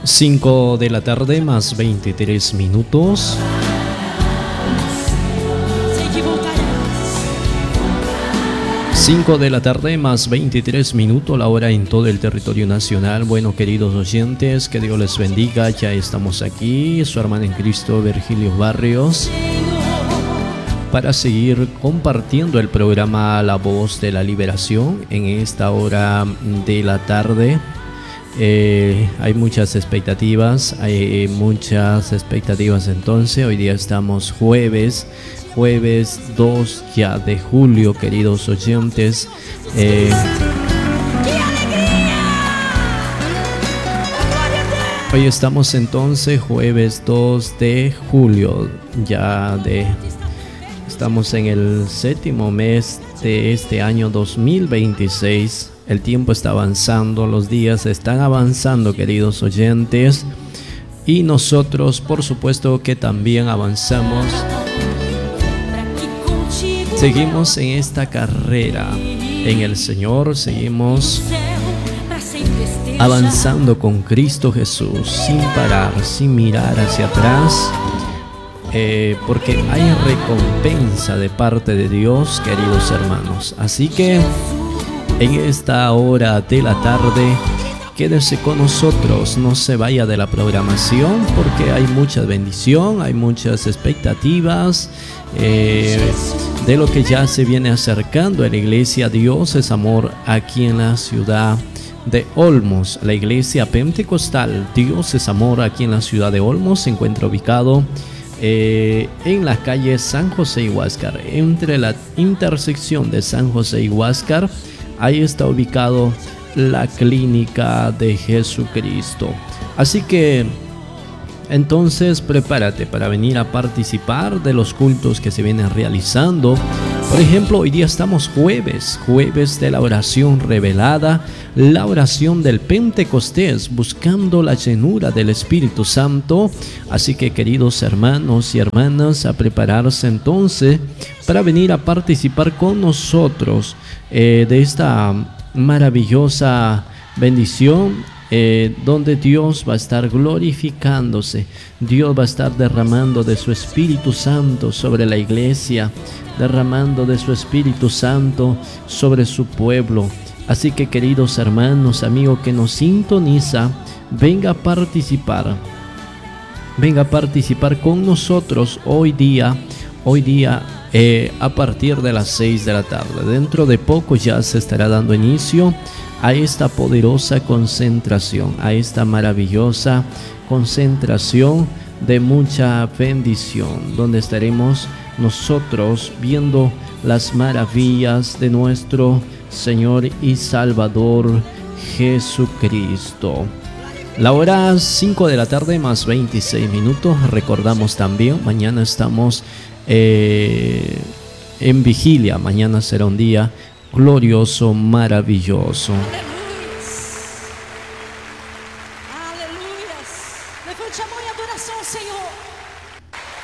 5 de la tarde más 23 minutos. Cinco de la tarde más 23 minutos, la hora en todo el territorio nacional. Bueno, queridos oyentes, que Dios les bendiga. Ya estamos aquí, su hermano en Cristo, Virgilio Barrios, para seguir compartiendo el programa La Voz de la Liberación en esta hora de la tarde. Hay muchas expectativas, entonces. Hoy día estamos jueves 2 ya de julio, queridos oyentes. Hoy estamos entonces jueves 2 de julio, estamos en el séptimo mes de este año 2026. El tiempo está avanzando, los días están avanzando, queridos oyentes, y nosotros, por supuesto, que también avanzamos. Seguimos en esta carrera en el Señor, seguimos avanzando con Cristo Jesús, sin parar, sin mirar hacia atrás, porque hay recompensa de parte de Dios, queridos hermanos. Así que en esta hora de la tarde, quédese con nosotros, no se vaya de la programación, porque hay mucha bendición, hay muchas expectativas de lo que ya se viene acercando en la iglesia Dios es Amor aquí en la ciudad de Olmos. La iglesia pentecostal Dios es Amor aquí en la ciudad de Olmos se encuentra ubicado en la calle San José y Huáscar, entre la intersección de San José y Huáscar. Ahí está ubicado la Clínica de Jesucristo. Así que entonces prepárate para venir a participar de los cultos que se vienen realizando. Por ejemplo, hoy día estamos jueves de la oración revelada, la oración del Pentecostés, buscando la llenura del Espíritu Santo. Así que, queridos hermanos y hermanas, a prepararse entonces para venir a participar con nosotros de esta maravillosa bendición, donde Dios va a estar glorificándose. Dios va a estar derramando de su Espíritu Santo sobre la iglesia, derramando de su Espíritu Santo sobre su pueblo. Así que, queridos hermanos, amigos que nos sintoniza, venga a participar con nosotros hoy día a partir de las 6 de la tarde. Dentro de poco ya se estará dando inicio a esta poderosa concentración, a esta maravillosa concentración de mucha bendición, donde estaremos nosotros viendo las maravillas de nuestro Señor y Salvador Jesucristo. La hora 5 de la tarde más 26 minutos. Recordamos también, mañana estamos en vigilia. Mañana será un día glorioso, maravilloso.